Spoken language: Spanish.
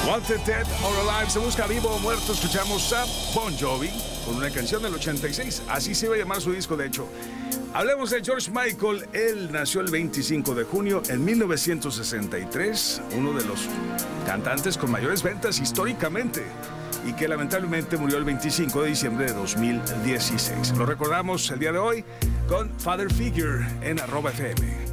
Wanted, Dead or Alive, se busca vivo o muerto. Escuchamos a Bon Jovi con una canción del 86. Así se iba a llamar su disco, de hecho. Hablemos de George Michael. Él nació el 25 de junio en 1963, uno de los cantantes con mayores ventas históricamente, y que lamentablemente murió el 25 de diciembre de 2016. Lo recordamos el día de hoy con Father Figure en @FM.